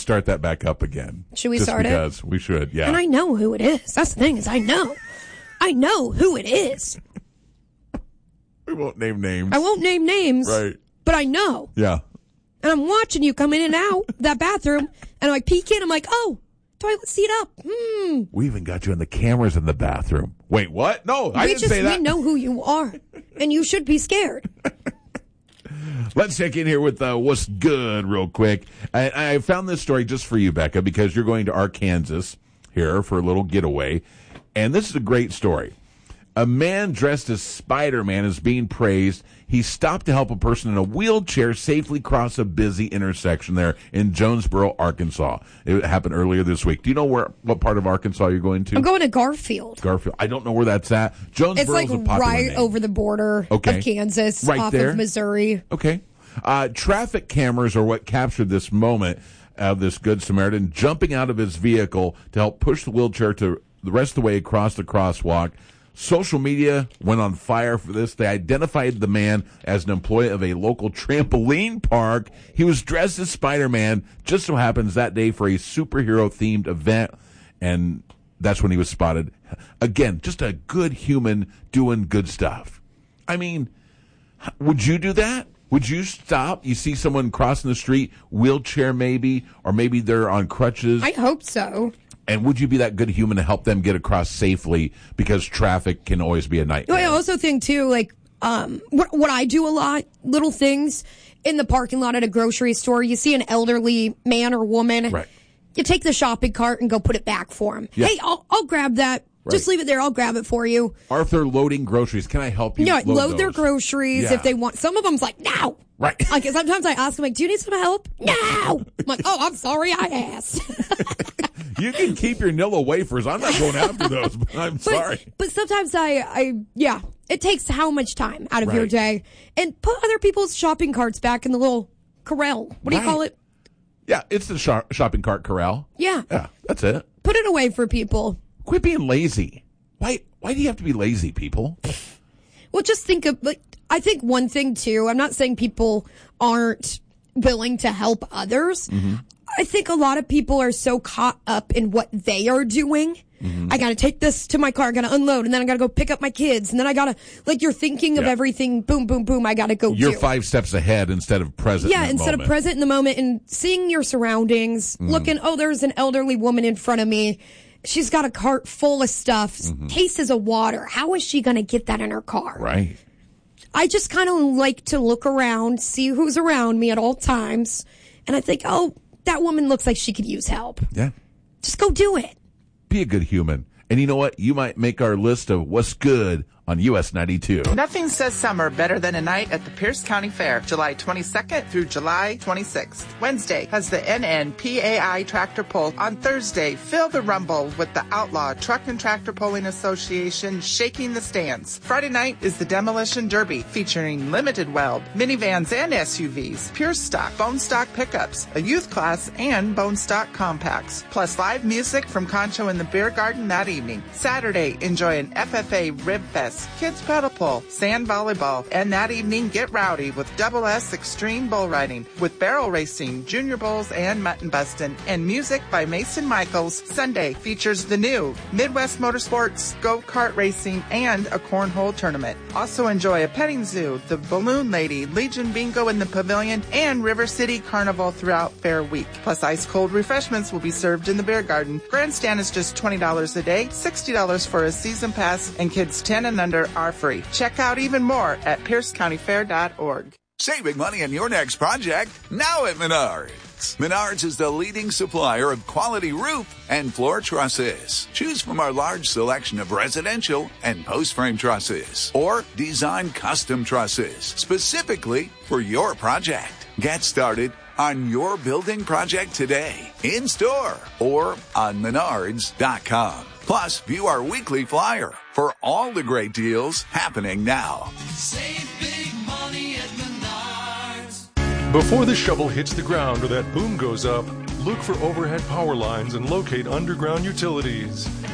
start that back up again. Should we just start because it? We should, yeah. And I know who it is. That's the thing is I know. I know who it is. We won't name names. I won't name names. Right. But I know. Yeah. And I'm watching you come in and out that bathroom, and I peek in. I'm like, oh, toilet seat up. We even got you on the cameras in the bathroom. Wait, what? No, I didn't say that. We know who you are, and you should be scared. Let's check in here with what's good real quick. I found this story just for you, Becca, because you're going to Arkansas here for a little getaway. And this is a great story. A man dressed as Spider-Man is being praised. He stopped to help a person in a wheelchair safely cross a busy intersection there in Jonesboro, Arkansas. It happened earlier this week. Do you know what part of Arkansas you're going to? I'm going to Garfield. Garfield. I don't know where that's at. Jonesboro's it's like a popular right name. over the border of Kansas, right off there. of Missouri. Okay. Traffic cameras are what captured this moment of this Good Samaritan jumping out of his vehicle to help push the wheelchair to the rest of the way across the crosswalk. Social media went on fire for this. They identified the man as an employee of a local trampoline park. He was dressed as Spider-Man, just so happens that day for a superhero-themed event, and that's when he was spotted. Again, just a good human doing good stuff. I mean, would you do that? Would you stop? You see someone crossing the street, wheelchair maybe, or maybe they're on crutches. I hope so. And would you be that good human to help them get across safely because traffic can always be a nightmare? I also think, too, like, what I do a lot, little things in the parking lot at a grocery store. You see an elderly man or woman. Right. You take the shopping cart and go put it back for him. Yeah. Hey, I'll grab that. Right. Just leave it there. I'll grab it for you. Arthur, loading groceries. Can I help you? Yeah, load their those? groceries if they want. Some of them's like, no. Right. Like, sometimes I ask them, like, do you need some help? No. I'm like, oh, I'm sorry I asked. You can keep your Nilla wafers. I'm not going after those, but I'm sorry. But sometimes yeah, it takes how much time out of your Right. day. And put other people's shopping carts back in the little corral. What do you call it? Yeah, it's the shopping cart corral. Yeah. Yeah, that's it. Put it away for people. Quit being lazy. Why do you have to be lazy, people? Well, just think of, like, I think one thing, too, I'm not saying people aren't willing to help others. Mm-hmm. I think a lot of people are so caught up in what they are doing. Mm-hmm. I got to take this to my car, I got to unload, and then I got to go pick up my kids, and then I got to, like, you're thinking of everything, boom, boom, boom, I got to go You're do. 5 steps ahead instead of present. Yeah, in that instead moment. of present in the moment and seeing your surroundings, looking, oh, there's an elderly woman in front of me. She's got a cart full of stuff, cases of water. How is she going to get that in her car? Right. I just kind of like to look around, see who's around me at all times, and I think, oh, that woman looks like she could use help. Yeah. Just go do it. Be a good human. And you know what? You might make our list of what's good on US 92. Nothing says summer better than a night at the Pierce County Fair, July 22nd through July 26th. Wednesday has the NNPAI Tractor Pull. On Thursday, feel the rumble with the Outlaw Truck and Tractor Pulling Association shaking the stands. Friday night is the Demolition Derby, featuring limited weld, minivans and SUVs, pure stock, bone stock pickups, a youth class, and bone stock compacts. Plus live music from Concho in the Beer Garden that evening. Saturday, enjoy an FFA Rib Fest, kids paddle pull, sand volleyball, and that evening get rowdy with Double S Extreme Bull Riding with barrel racing, junior bulls, and mutton bustin', and music by Mason Michaels. Sunday features the new Midwest Motorsports, go-kart racing, and a cornhole tournament. Also enjoy a petting zoo, the Balloon Lady, Legion Bingo in the Pavilion, and River City Carnival throughout Fair Week. Plus ice-cold refreshments will be served in the Beer Garden. Grandstand is just $20 a day, $60 for a season pass, and kids 10 and under are free. Check out even more at piercecountyfair.org. Saving money on your next project now at Menards. Menards is the leading supplier of quality roof and floor trusses. Choose from our large selection of residential and post-frame trusses or design custom trusses specifically for your project. Get started on your building project today, in store or on menards.com. Plus, view our weekly flyer for all the great deals happening now. Save big money at Menards. Before the shovel hits the ground or that boom goes up, look for overhead power lines and locate underground utilities.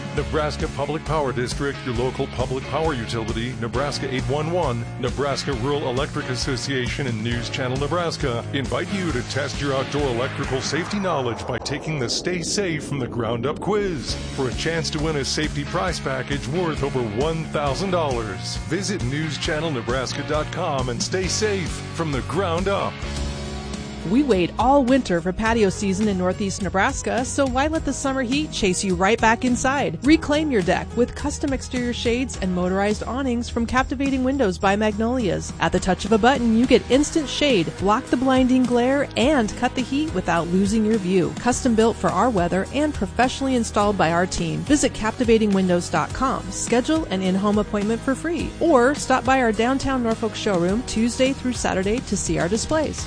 Nebraska Public Power District, your local public power utility, Nebraska 811, Nebraska Rural Electric Association, and News Channel Nebraska invite you to test your outdoor electrical safety knowledge by taking the Stay Safe from the Ground Up quiz for a chance to win a safety prize package worth over $1,000. Visit newschannelnebraska.com and stay safe from the ground up. We wait all winter for patio season in northeast Nebraska, so why let the summer heat chase you right back inside? Reclaim your deck with custom exterior shades and motorized awnings from Captivating Windows by Magnolias. At the touch of a button, you get instant shade, block the blinding glare, and cut the heat without losing your view. Custom built for our weather and professionally installed by our team. Visit CaptivatingWindows.com. Schedule an in-home appointment for free, or stop by our downtown Norfolk showroom Tuesday through Saturday to see our displays.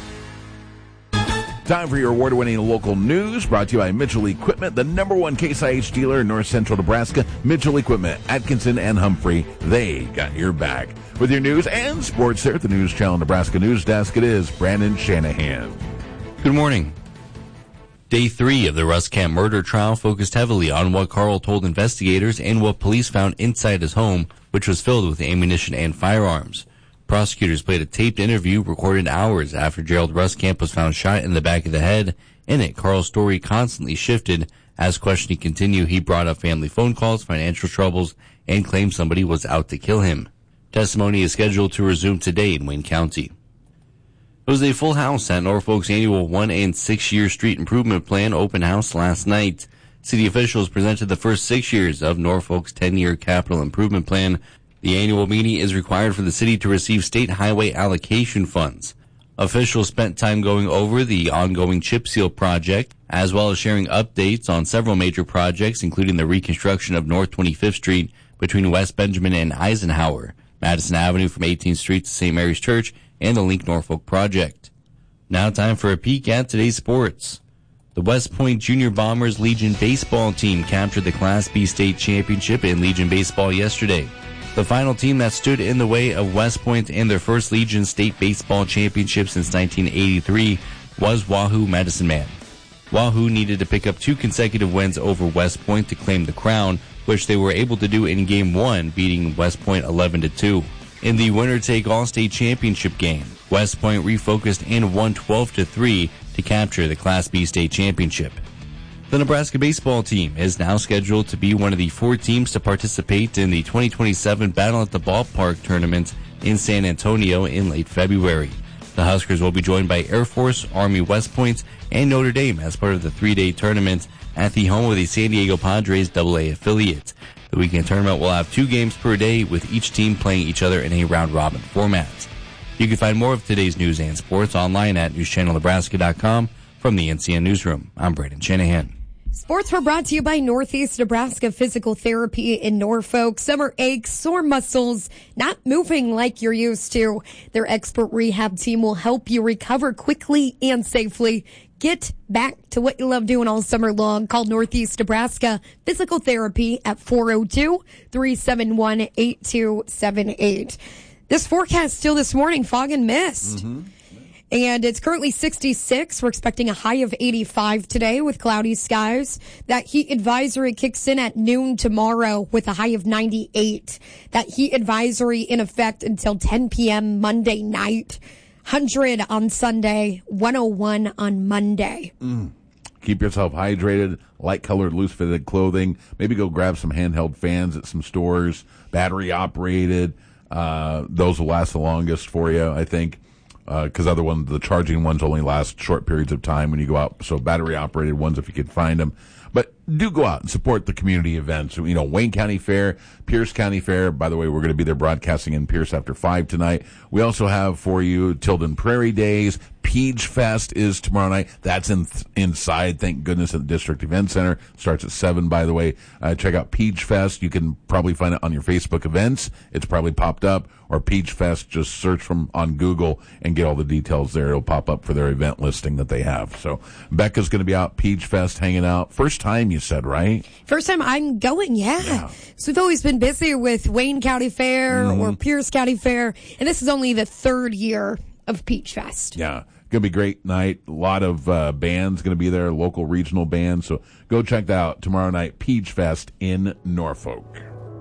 Time for your award-winning local news, brought to you by Mitchell Equipment, the #1 Case IH dealer in north central Nebraska. Mitchell Equipment, Atkinson and Humphrey, they got your back. With your news and sports there at the News Channel Nebraska News Desk, it is Brandon Shanahan. Good morning. Day 3 of the Russ Camp murder trial focused heavily on what Carl told investigators and what police found inside his home, which was filled with ammunition and firearms. Prosecutors played a taped interview recorded hours after Gerald Ruskamp was found shot in the back of the head. In it, Carl's story constantly shifted. As questioning continued, he brought up family phone calls, financial troubles, and claimed somebody was out to kill him. Testimony is scheduled to resume today in Wayne County. It was a full house at Norfolk's annual 1 and 6 year street improvement plan open house last night. City officials presented the first 6 years of Norfolk's 10-year capital improvement plan. The annual meeting is required for the city to receive state highway allocation funds. Officials spent time going over the ongoing chip seal project, as well as sharing updates on several major projects, including the reconstruction of North 25th Street between West Benjamin and Eisenhower, Madison Avenue from 18th Street to St. Mary's Church, and the Link Norfolk project. Now time for a peek at today's sports. The West Point Junior Bombers Legion baseball team captured the Class B state championship in Legion baseball yesterday. The final team that stood in the way of West Point and their first Legion State Baseball Championship since 1983 was Wahoo Medicine Man. Wahoo needed to pick up 2 consecutive wins over West Point to claim the crown, which they were able to do in Game 1, beating West Point 11-2. In the winner-take-all state championship game, West Point refocused and won 12-3 to capture the Class B state championship. The Nebraska baseball team is now scheduled to be one of the 4 teams to participate in the 2027 Battle at the Ballpark tournament in San Antonio in late February. The Huskers will be joined by Air Force, Army, West Point, and Notre Dame as part of the 3-day tournament at the home of the San Diego Padres AA affiliate. The weekend tournament will have 2 games per day, with each team playing each other in a round-robin format. You can find more of today's news and sports online at newschannelnebraska.com. From the NCN Newsroom, I'm Brandon Shanahan. Sports were brought to you by Northeast Nebraska Physical Therapy in Norfolk. Summer aches, sore muscles, not moving like you're used to. Their expert rehab team will help you recover quickly and safely. Get back to what you love doing all summer long. Call Northeast Nebraska Physical Therapy at 402-371-8278. This forecast still this morning, fog and mist. And it's currently 66. We're expecting a high of 85 today with cloudy skies. That heat advisory kicks in at noon tomorrow with a high of 98. That heat advisory in effect until 10 p.m. Monday night. 100 on Sunday, 101 on Monday. Keep yourself hydrated, light-colored, loose-fitted clothing. Maybe go grab some handheld fans at some stores, battery-operated. Those will last the longest for you, I think. Because other ones, the charging ones only last short periods of time when you go out. So battery-operated ones, if you could find them. But do go out and support the community events. You know, Wayne County Fair, Pierce County Fair. By the way, we're going to be there broadcasting in Pierce after 5 tonight. We also have for you Tilden Prairie Days. Peach Fest is tomorrow night. That's inside, thank goodness, at the District Event Center. Starts at 7, by the way. Check out Peach Fest. You can probably find it on your Facebook events. It's probably popped up. Or Peach Fest, just search on Google and get all the details there. It'll pop up for their event listing that they have. So Becca's going to be out Peach Fest hanging out. First time, you said, right? First time I'm going, yeah. So we've always been busy with Wayne County Fair or Pierce County Fair. And this is only the 3rd year of Peach Fest. Yeah. Going to be a great night. A lot of bands going to be there, local regional bands. So go check that out tomorrow night, Peach Fest in Norfolk.